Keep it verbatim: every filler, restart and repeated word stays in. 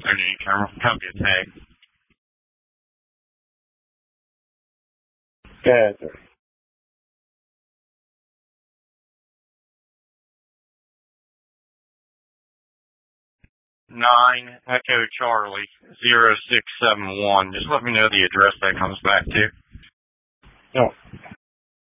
Okay, camera. Copy a tag. Go ahead, sir. Nine Echo Charlie zero six seven one. Just let me know the address that comes back to. No.